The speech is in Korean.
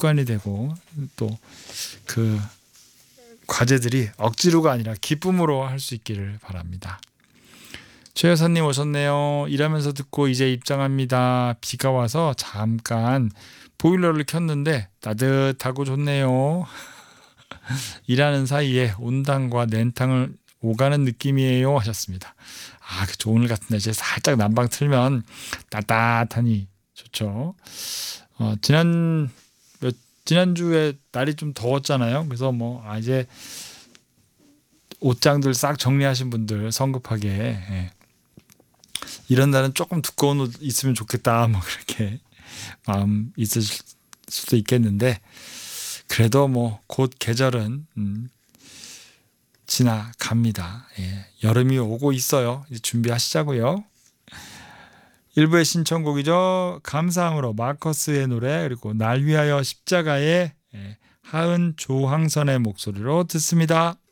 습관이 되고 또 그 과제들이 억지로가 아니라 기쁨으로 할 수 있기를 바랍니다. 최 여사님 오셨네요. 일하면서 듣고 이제 입장합니다. 비가 와서 잠깐 보일러를 켰는데 따뜻하고 좋네요. 일하는 사이에 온탕과 냉탕을 오가는 느낌이에요 하셨습니다. 오늘 같은 날씨에 살짝 난방 틀면 따뜻하니 좋죠. 지난주에 날이 좀 더웠잖아요. 그래서 이제 옷장들 싹 정리하신 분들 성급하게 이런 날은 조금 두꺼운 옷 있으면 좋겠다 그렇게 마음 있으실 수도 있겠는데 그래도 곧 계절은 지나갑니다. 여름이 오고 있어요. 이제 준비하시자고요. 1부의 신청곡이죠. 감사함으로 마커스의 노래 그리고 날 위하여 십자가의 하은 조항선의 목소리로 듣습니다.